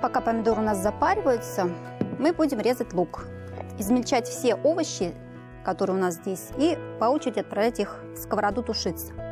пока помидоры у нас запариваются, мы будем резать лук. Измельчать все овощи, которые у нас здесь, и по очереди отправлять их в сковороду тушиться.